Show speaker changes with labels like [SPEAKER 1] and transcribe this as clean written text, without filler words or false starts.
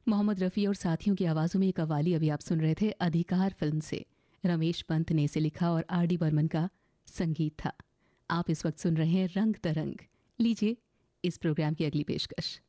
[SPEAKER 1] मोहम्मद रफ़ी और साथियों की आवाज़ों में ये कव्वाली अभी आप सुन रहे थे अधिकार फिल्म से। रमेश पंत ने इसे लिखा और आर डी बर्मन का संगीत था। आप इस वक्त सुन रहे हैं रंग तरंग। लीजिए इस प्रोग्राम की अगली पेशकश।